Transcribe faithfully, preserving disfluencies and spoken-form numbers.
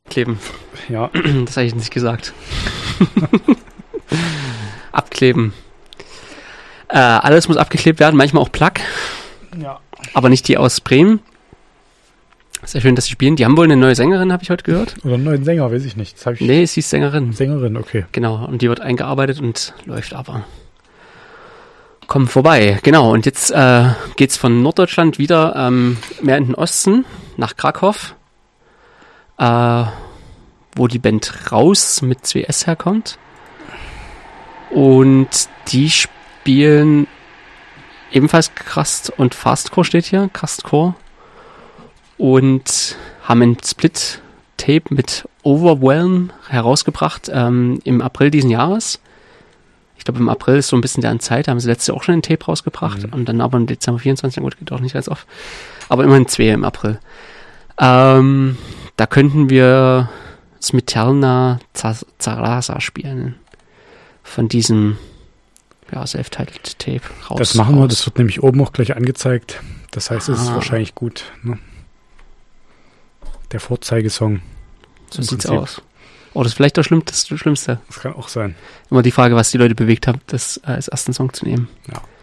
Kleben. Ja. Das habe ich nicht gesagt. Abkleben. Äh, alles muss abgeklebt werden, manchmal auch Plug. Ja. Aber nicht die aus Bremen. Sehr schön, dass sie spielen. Die haben wohl eine neue Sängerin, habe ich heute gehört. Oder einen neuen Sänger, weiß ich nicht. Das hab ich Nee, sie ist Sängerin. Sängerin, okay. Genau, und die wird eingearbeitet und läuft aber. Komm vorbei, genau. Und jetzt äh, geht's von Norddeutschland wieder ähm, mehr in den Osten, nach Krakow, äh, wo die Band Raus mit zwei S herkommt. Und die spielen ebenfalls Crust und Fastcore steht hier, Crustcore. Und haben ein Split-Tape mit Overwhelm herausgebracht ähm, im April diesen Jahres. Ich glaube, im April ist so ein bisschen deren Zeit, da haben sie letztes Jahr auch schon ein Tape rausgebracht mhm. und dann aber im Dezember vierundzwanzig, gut, geht auch nicht ganz oft, aber immerhin zwei im April. Ähm, da könnten wir Smiterna Zaraza spielen. Von diesem ja, Self-Titled Tape raus. Das machen wir, raus. das wird nämlich oben auch gleich angezeigt. Das heißt, es ist Ah. wahrscheinlich gut. Ne? Der Vorzeigesong. So im sieht's Prinzip. aus. Oh, das ist vielleicht das Schlimmste. Das Schlimmste. Das kann auch sein. Immer die Frage, was die Leute bewegt hat, das äh, als ersten Song zu nehmen. Ja.